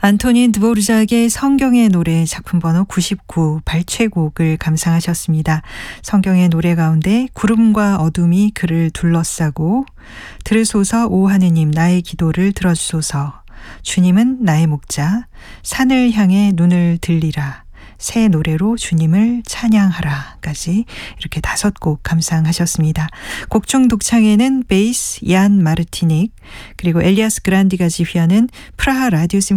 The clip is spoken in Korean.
안토닌 드보르작의 성경의 노래 작품 번호 99 발췌곡을 감상하셨습니다. 성경의 노래 가운데 구름과 어둠이 그를 둘러싸고 들으소서 오 하느님 나의 기도를 들어주소서 주님은 나의 목자 산을 향해 눈을 들리라 새 노래로 주님을 찬양하라까지 이렇게 5곡 감상하셨습니다. 곡중 독창에는 베이스 얀 마르티닉 그리고 엘리아스 그란디가 지휘하는 프라하 라디오